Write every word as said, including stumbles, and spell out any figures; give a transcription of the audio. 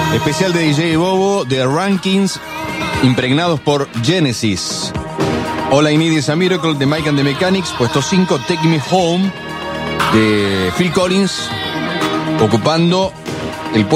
Especial de D J Bobo de Rankings impregnados por Genesis. All I Need Is a Miracle de Mike and the Mechanics, puesto cinco. Take Me Home de Phil Collins, ocupando el puesto